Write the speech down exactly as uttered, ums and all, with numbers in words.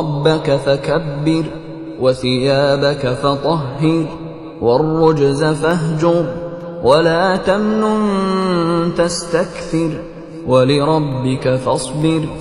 وربك فكبر وثيابك فطهر والرجز فاهجر ولا تمنن تستكثر ولربك فاصبر